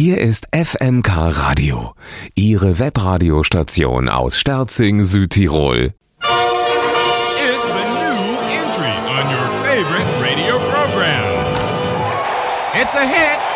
Hier ist FMK Radio, Ihre Webradiostation aus Sterzing, Südtirol. It's a new entry on your favorite radio program. It's a hit.